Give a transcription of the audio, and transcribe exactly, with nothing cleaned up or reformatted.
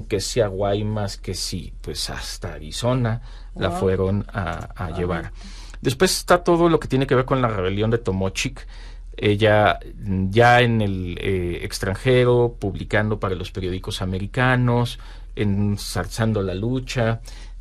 que si a Guaymas, que sí, pues hasta Arizona la Wow. fueron a, a Ajá. llevar. Después está todo lo que tiene que ver con la rebelión de Tomochic. Ella mm, ya en el eh, extranjero, publicando para los periódicos americanos, ensalzando la lucha.